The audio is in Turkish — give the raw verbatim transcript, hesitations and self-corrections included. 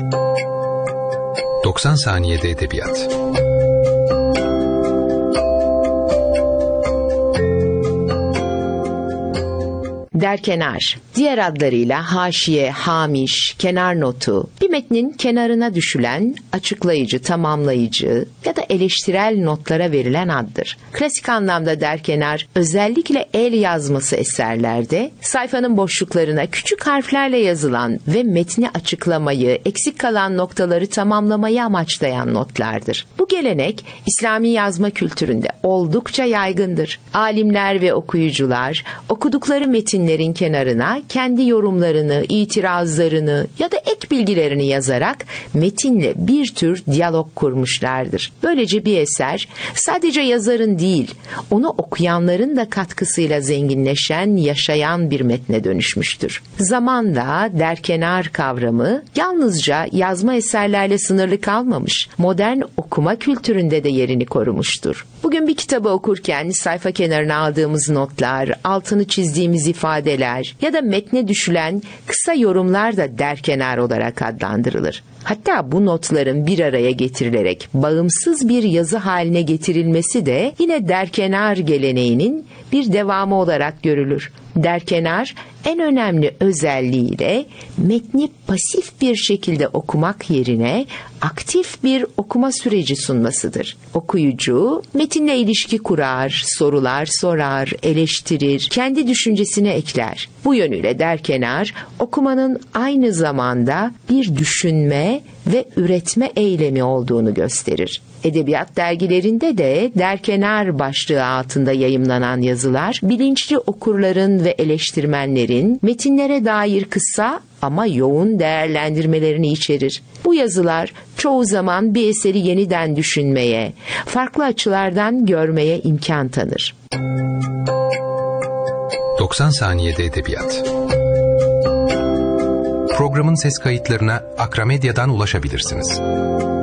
doksan saniyede edebiyat. Derkenar, diğer adlarıyla haşiye, hamiş, kenar notu, bir metnin kenarına düşülen açıklayıcı, tamamlayıcı ya da eleştirel notlara verilen addır. Klasik anlamda derkenar, özellikle el yazması eserlerde sayfanın boşluklarına küçük harflerle yazılan ve metni açıklamayı, eksik kalan noktaları tamamlamayı amaçlayan notlardır. Bu gelenek İslami yazma kültüründe oldukça yaygındır. Alimler ve okuyucular okudukları metin kenarına kendi yorumlarını, itirazlarını ya da ek bilgilerini yazarak metinle bir tür diyalog kurmuşlardır. Böylece bir eser sadece yazarın değil, onu okuyanların da katkısıyla zenginleşen, yaşayan bir metne dönüşmüştür. Zamanla derkenar kavramı yalnızca yazma eserlerle sınırlı kalmamış, modern okuma kültüründe de yerini korumuştur. Bugün bir kitabı okurken sayfa kenarına aldığımız notlar, altını çizdiğimiz ifadeler ya da metne düşülen kısa yorumlar da derkenar olarak adlandırılır. Hatta bu notların bir araya getirilerek bağımsız bir yazı haline getirilmesi de yine derkenar geleneğinin bir devamı olarak görülür. Derkenar en önemli özelliğiyle metni pasif bir şekilde okumak yerine aktif bir okuma süreci sunmasıdır. Okuyucu metinle ilişki kurar, sorular sorar, eleştirir, kendi düşüncesine ekler. Bu yönüyle derkenar okumanın aynı zamanda bir düşünme ve üretme eylemi olduğunu gösterir. Edebiyat dergilerinde de derkenar başlığı altında yayımlanan yazılar, bilinçli okurların ve eleştirmenlerin metinlere dair kısa ama yoğun değerlendirmelerini içerir. Bu yazılar çoğu zaman bir eseri yeniden düşünmeye, farklı açılardan görmeye imkan tanır. doksan saniyede edebiyat. Programın ses kayıtlarına Akramedya'dan ulaşabilirsiniz.